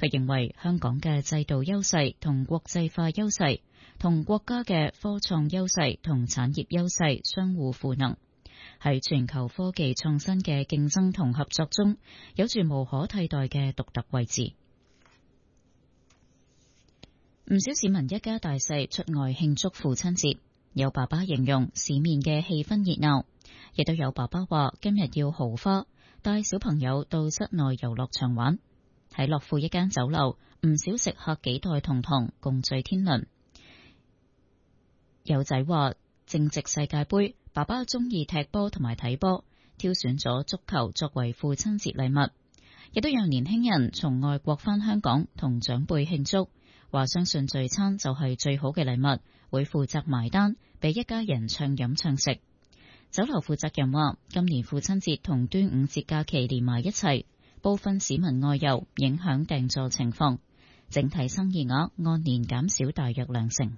佢認為香港嘅制度優勢同國際化優勢，同國家嘅科創優勢同產業優勢相互賦能，喺全球科技創新嘅競爭同合作中，有住無可替代嘅獨特位置。唔少市民一家大細出外慶祝父親節，有爸爸形容市面嘅氣氛熱鬧，亦都有爸爸話今日要豪花，帶小朋友到室內遊樂場玩。喺樂富一間酒樓，唔少食客幾代同堂共聚天倫。有仔話正值世界盃，爸爸中意踢波同埋睇波，挑選咗足球作為父親節禮物。亦都有年輕人從外國返香港同長輩慶祝，話相信聚餐就係最好嘅禮物，會負責埋單，俾一家人暢飲暢食。酒樓負責人話，今年父親節同端午節假期連埋一齊，部分市民外遊影響訂座情況，整體生意額按年減少大約2成。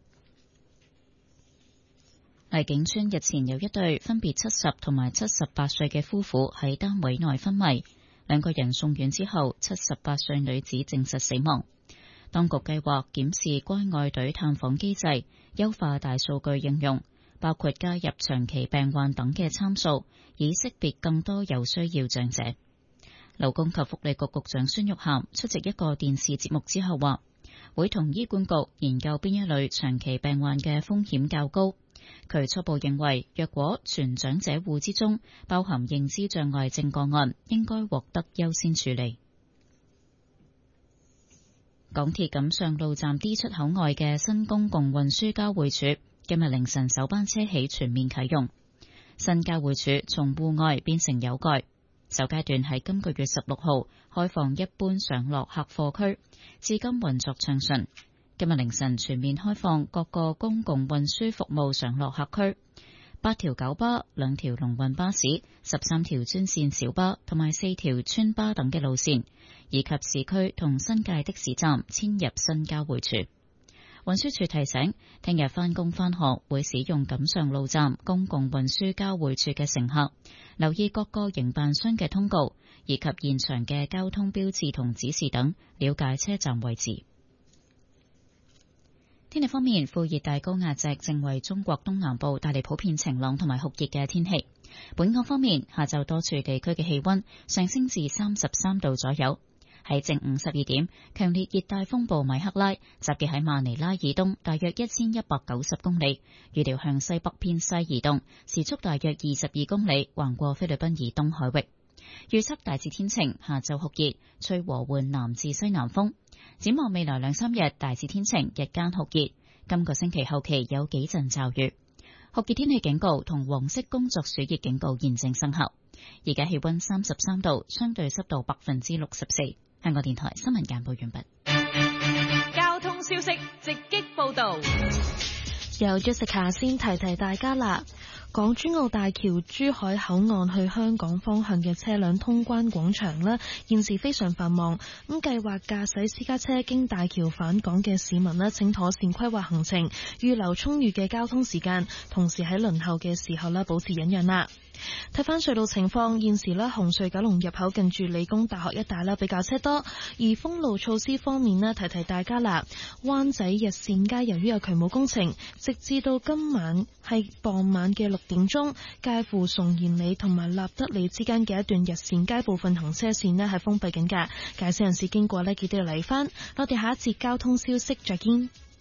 荔景村日前有一對分別70同埋78歲嘅夫婦喺單位內昏迷，2個人送院之後，78歲女子證實死亡。當局計劃檢視關愛隊探訪機制，優化大數據應用，包括加入長期病患等嘅參數，以識別更多有需要長者。勞工及福利局局長孫玉菡出席一個電視節目之後話，會同醫管局研究邊一類長期病患嘅風險較高。佢初步認為，若果全長者戶之中包含認知障礙症個案，應該獲得優先處理。港鐵錦上路站 D 出口外嘅新公共運輸交匯處，今日凌晨首班車起全面啟用。新交匯處從戶外變成有蓋，首階段喺今個月16號開放一般上落客貨區，至今運作暢順。今日凌晨全面開放各個公共運輸服務上落客區，8條九巴、2條龍運巴士、13條專線小巴同埋4條村巴等嘅路線，以及市區同新界的士站遷入新交匯處。運輸署提醒，聽日返工返學會使用錦上路站公共運輸交匯處嘅乘客，留意各個營辦商嘅通告，以及現場嘅交通標誌同指示等，了解車站位置。天氣方面，副熱帶高壓脊正為中國東南部帶嚟普遍晴朗同埋酷熱嘅天氣。本港方面，下晝多處地區嘅氣溫上升至33度左右。喺正午12點，強烈熱帶風暴米克拉集結喺馬尼拉以東大約1190公里，預料向西北偏西移動，時速大約22公里，橫過菲律賓以東海域。預測大致天晴，下晝酷熱，吹和緩南至西南風。展望未來2-3日，大致天晴，日間酷熱。今個星期後期有幾陣驟雨。酷熱天氣警告同黃色工作暑熱警告現正生效。而家氣溫33度，相對濕度64%。香港電台新聞簡報完畢。 交通消息直擊報道。 由 Jessica 先提提大家啦。港珠澳大橋珠海口岸去香港方向嘅車輛通關廣場呢，現時非常繁忙。咁計劃駕駛私家車經大橋返港嘅市民呢，請妥善規劃行程，預留充裕嘅交通時間，同時喺輪候嘅時候呢，保持忍讓啦。睇翻隧道情況，現時呢，紅隧九龍入口近住理工大學一帶呢，比較車多。而封路措施方面呢，提提大家啦，灣仔日線街由於有渠務工程，直至到今晚係傍晚嘅6點鐘，介乎崇賢里同埋立德里之間嘅一段日線街部分行車線呢係封閉緊㗎，駕駛人士經過呢，記得要嚟翻。我哋下一節交通消息再見。